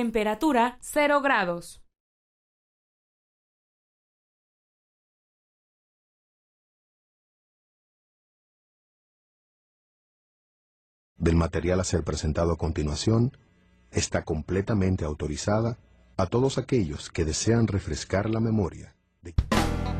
temperatura 0 grados. Del material a ser presentado a continuación, está completamente autorizada a todos aquellos que desean refrescar la memoria de